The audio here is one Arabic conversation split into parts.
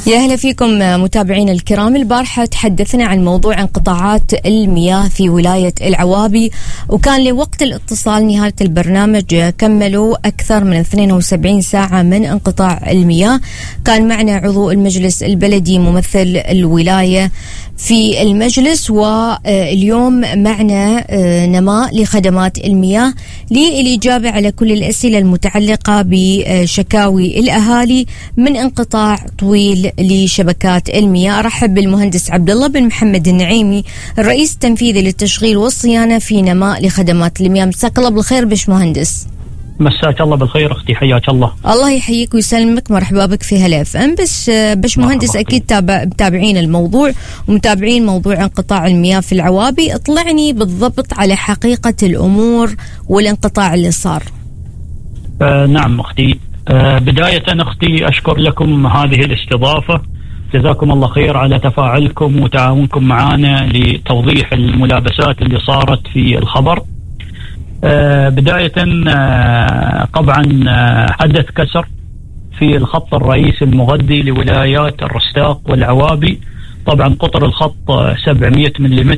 يا أهلا فيكم متابعين الكرام. البارحة تحدثنا عن موضوع انقطاعات المياه في ولاية العوابي، وكان لوقت الاتصال نهاية البرنامج كملوا أكثر من 72 ساعة من انقطاع المياه. كان معنا عضو المجلس البلدي ممثل الولاية في المجلس، واليوم معنا نماء لخدمات المياه للإجابة على كل الأسئلة المتعلقة بشكاوي الأهالي من انقطاع طويل لشبكات المياه. أرحب بالمهندس عبد الله بن محمد النعيمي، الرئيس التنفيذي للتشغيل والصيانة في نماء لخدمات المياه. مساك الله بالخير باش مهندس. مساك الله بالخير اختي، حياك الله. الله يحييك ويسلمك، مرحبا بك في هلا اف ام. بس باش مهندس اكيد متابعين الموضوع ومتابعين موضوع انقطاع المياه في العوابي، اطلعني بالضبط على حقيقة الامور والانقطاع اللي صار. نعم اختي، بداية اختي اشكر لكم هذه الاستضافة، جزاكم الله خير على تفاعلكم وتعاونكم معنا لتوضيح الملابسات اللي صارت في الخبر. بداية طبعا حدث كسر في الخط الرئيسي المغذي لولايات الرستاق والعوابي، طبعا قطر الخط 700 ملم.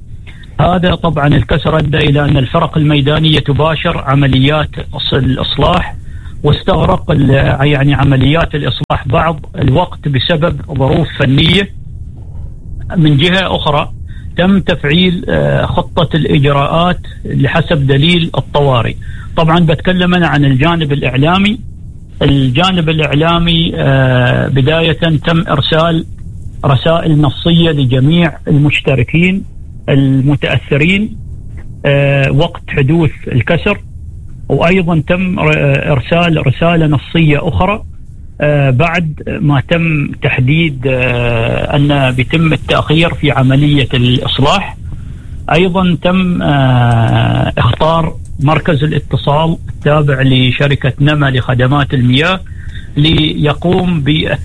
هذا طبعا الكسر أدى إلى أن الفرق الميدانية تباشر عمليات الإصلاح، واستغرق يعني عمليات الإصلاح بعض الوقت بسبب ظروف فنية. من جهة أخرى تم تفعيل خطة الإجراءات لحسب دليل الطوارئ. طبعا بتكلم أنا عن الجانب الإعلامي. الجانب الإعلامي بداية تم إرسال رسائل نصية لجميع المشتركين المتأثرين وقت حدوث الكسر، وأيضا تم إرسال رسالة نصية أخرى بعد ما تم تحديد أن بيتم التأخير في عملية الإصلاح. أيضا تم اختار مركز الاتصال التابع لشركة نما لخدمات المياه ليقوم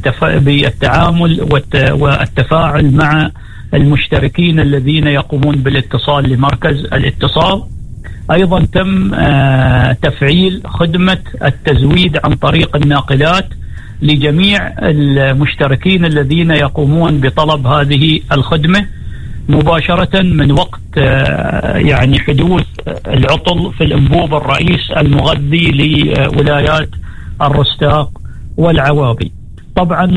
بالتعامل والتفاعل مع المشتركين الذين يقومون بالاتصال لمركز الاتصال. أيضا تم تفعيل خدمة التزويد عن طريق الناقلات لجميع المشتركين الذين يقومون بطلب هذه الخدمة مباشرة من وقت يعني حدوث العطل في الأنبوب الرئيس المغذي لولايات الرستاق والعوابي. طبعا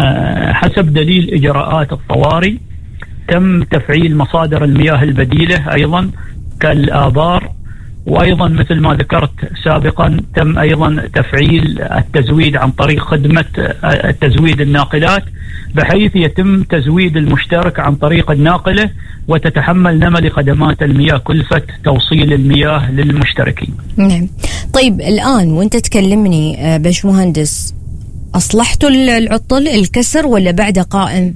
حسب دليل إجراءات الطوارئ تم تفعيل مصادر المياه البديلة أيضا كالآبار، وأيضا مثل ما ذكرت سابقا تم أيضا تفعيل التزويد عن طريق خدمة تزويد الناقلات، بحيث يتم تزويد المشترك عن طريق الناقلة وتتحمل نما لخدمات المياه كلفة توصيل المياه للمشتركين. نعم. طيب الآن وانت تكلمني باش مهندس، أصلحتوا العطل الكسر ولا بعد قائم؟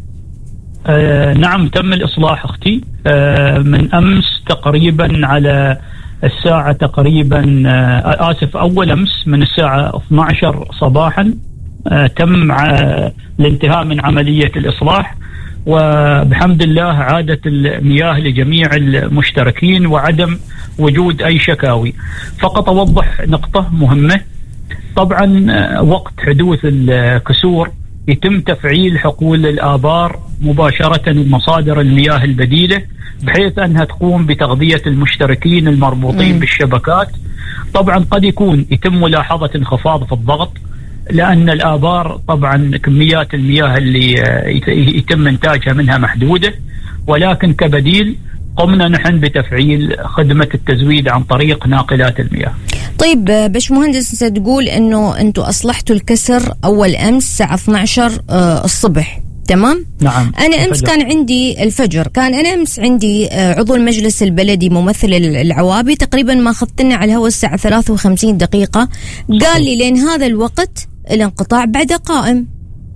نعم تم الإصلاح أختي من أمس تقريبا على الساعة تقريبا أول أمس من الساعة 12 صباحا تم الانتهاء من عملية الإصلاح، وبحمد الله عادت المياه لجميع المشتركين وعدم وجود أي شكاوي. فقط أوضح نقطة مهمة. طبعا وقت حدوث الكسور يتم تفعيل حقول الآبار مباشرة مصادر المياه البديلة، بحيث أنها تقوم بتغذية المشتركين المربوطين بالشبكات. طبعا قد يتم ملاحظة انخفاض في الضغط، لأن الآبار طبعا كميات المياه اللي يتم إنتاجها منها محدودة، ولكن كبديل قمنا نحن بتفعيل خدمة التزويد عن طريق ناقلات المياه. طيب باش مهندس، تقول انه انتم اصلحتوا الكسر اول امس الساعة 12 الصبح، تمام؟ نعم. انا امس كان عندي الفجر، كان انا امس عندي عضو المجلس البلدي ممثل العوابي، تقريبا ما خطنا على الهواء الساعة 53 دقيقة، قال لي لين هذا الوقت الانقطاع بعد قائم.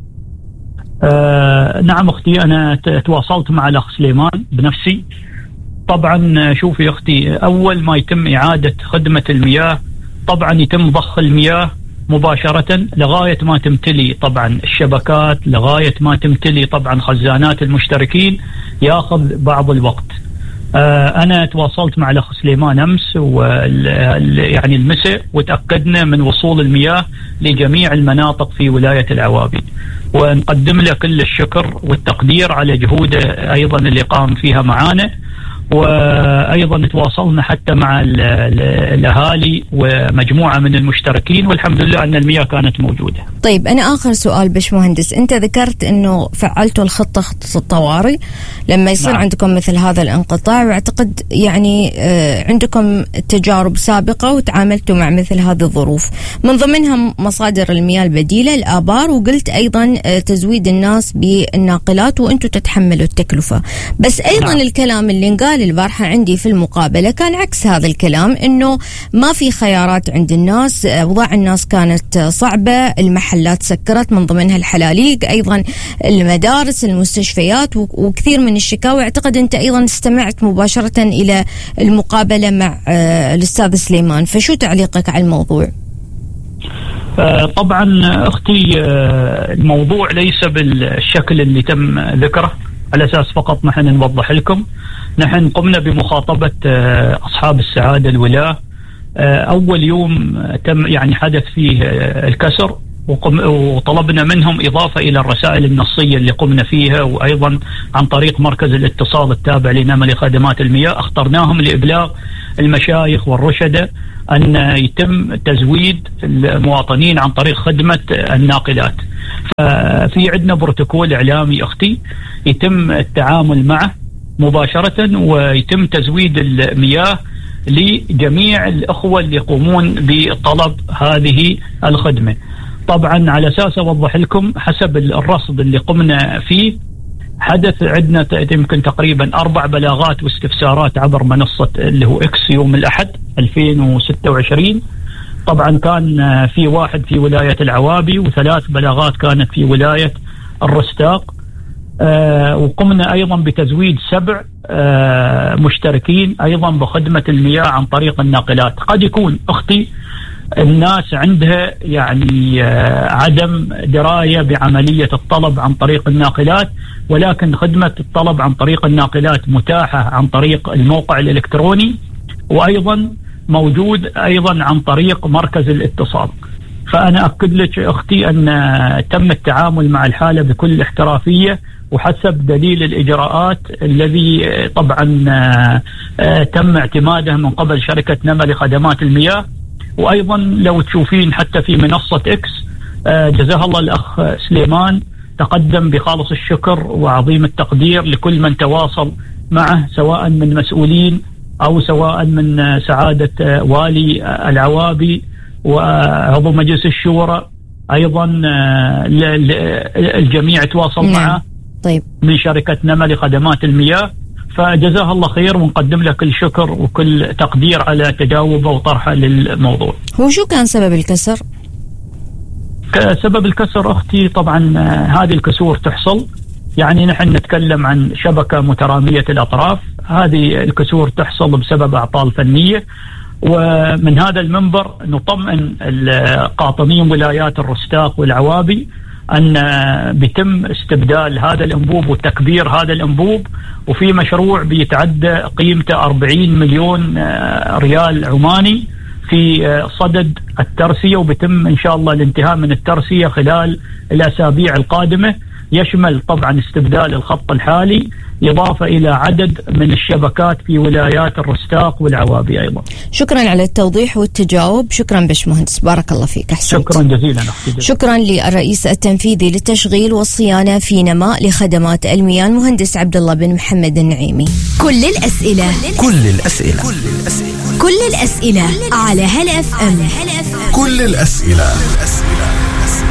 نعم اختي، انا تواصلت مع الاخ سليمان بنفسي. طبعا شوفي اختي، اول ما يتم اعادة خدمة المياه طبعا يتم ضخ المياه مباشرة لغاية ما تمتلي طبعا الشبكات، لغاية ما تمتلي طبعا خزانات المشتركين، ياخذ بعض الوقت. أنا تواصلت مع الأخ سليمان أمس يعني المساء، وتأكدنا من وصول المياه لجميع المناطق في ولاية العوابي، ونقدم له كل الشكر والتقدير على جهوده أيضا اللي قام فيها معانا. وأيضا تواصلنا حتى مع الأهالي ومجموعة من المشتركين، والحمد لله أن المياه كانت موجودة. طيب أنا آخر سؤال باشمهندس، أنت ذكرت أنه فعلتوا خطة الطوارئ لما يصير عندكم مثل هذا الانقطاع، واعتقد يعني عندكم تجارب سابقة وتعاملتوا مع مثل هذه الظروف، من ضمنها مصادر المياه البديلة الآبار، وقلت أيضا تزويد الناس بالناقلات وأنتوا تتحملوا التكلفة. بس أيضا الكلام اللي انقال البارحة عندي في المقابلة كان عكس هذا الكلام، انه ما في خيارات عند الناس، اوضاع الناس كانت صعبة، المحلات سكرت من ضمنها الحلاليق، ايضا المدارس، المستشفيات، وكثير من الشكاوى. اعتقد انت ايضا استمعت مباشرة الى المقابلة مع الاستاذ سليمان، فشو تعليقك على الموضوع؟ طبعا اختي الموضوع ليس بالشكل اللي تم ذكره، على أساس فقط نحن نوضح لكم. نحن قمنا بمخاطبة أصحاب السعادة الولاة. أول يوم تم يعني حدث فيه الكسر، وطلبنا منهم إضافة إلى الرسائل النصية اللي قمنا فيها، وأيضا عن طريق مركز الاتصال التابع لنمل خدمات المياه، اخترناهم لإبلاغ المشايخ والرشدة أن يتم تزويد المواطنين عن طريق خدمة الناقلات. ففي عندنا بروتوكول إعلامي أختي يتم التعامل معه مباشرة، ويتم تزويد المياه لجميع الأخوة اللي يقومون بطلب هذه الخدمة. طبعا على أساس أوضح لكم، حسب الرصد اللي قمنا فيه، حدث عندنا يمكن تقريبا 4 بلاغات واستفسارات عبر منصة اللي هو إكس يوم الأحد 2026. طبعا كان في 1 في ولاية العوابي، و3 بلاغات كانت في ولاية الرستاق. وقمنا أيضا بتزويد 7 مشتركين أيضا بخدمة المياه عن طريق الناقلات. قد يكون أختي الناس عندها يعني عدم دراية بعملية الطلب عن طريق الناقلات، ولكن خدمة الطلب عن طريق الناقلات متاحة عن طريق الموقع الإلكتروني، وأيضا موجود أيضا عن طريق مركز الاتصال. فأنا أكد لك أختي أن تم التعامل مع الحالة بكل احترافية وحسب دليل الإجراءات الذي طبعا تم اعتماده من قبل شركة نمل خدمات المياه. وأيضا لو تشوفين حتى في منصة إكس، جزاه الله الأخ سليمان تقدم بخالص الشكر وعظيم التقدير لكل من تواصل معه، سواء من مسؤولين أو سواء من سعادة والي العوابي وعضو مجلس الشورى. أيضا الجميع تواصل معه طيب من شركة نمل خدمات المياه، فجزاه الله خير، ونقدم له كل شكر وكل تقدير على تجاوبه وطرحه للموضوع. هو شو كان سبب الكسر؟ سبب الكسر أختي طبعا هذه الكسور تحصل، يعني نحن نتكلم عن شبكة مترامية الأطراف، هذه الكسور تحصل بسبب أعطال فنية. ومن هذا المنبر نطمئن القاطنين ولايات الرستاق والعوابي أن بيتم استبدال هذا الأنبوب وتكبير هذا الأنبوب، وفي مشروع بيتعدى قيمته 40 مليون ريال عماني في صدد الترسية، وبيتم إن شاء الله الانتهاء من الترسية خلال الأسابيع القادمة. يشمل طبعا استبدال الخط الحالي، إضافة إلى عدد من الشبكات في ولايات الرستاق والعوابي أيضا. شكرا على التوضيح والتجاوب، شكرا باشمهندس، بارك الله فيك، أحسنت. شكرا جزيلا أختي. شكرا للرئيس التنفيذي للتشغيل والصيانة في نماء لخدمات المياه المهندس عبد الله بن محمد النعيمي. كل الأسئلة على هلا FM. كل الأسئلة